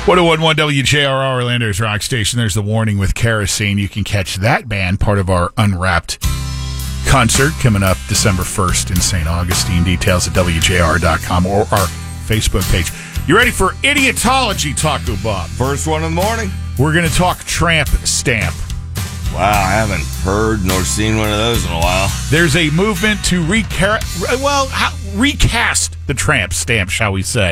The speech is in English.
1011 WJR Orlando's Rock Station. There's the warning with Kerosene. You can catch that band, part of our Unwrapped concert coming up December 1st in St. Augustine. Details at WJR.com or our Facebook page. You ready for Idiotology, Taco Bob? First one in the morning. We're going to talk tramp stamp. Wow, I haven't heard nor seen one of those in a while. There's a movement to recast the tramp stamp, shall we say.